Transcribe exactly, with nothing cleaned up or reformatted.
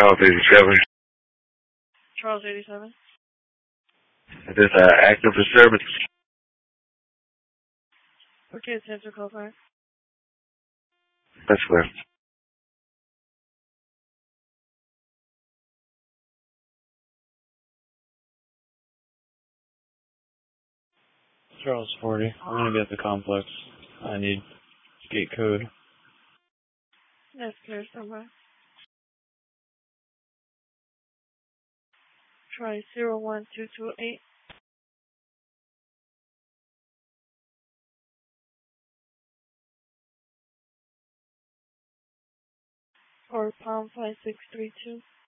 Charles eighty-seven. Charles eighty-seven. Is this uh, active disturbance? Okay, attention call sign. That's clear. Charles forty. I'm gonna be at the complex. I need gate code. That's clear, somewhere. Try zero one two two eight. Or pound five six three two.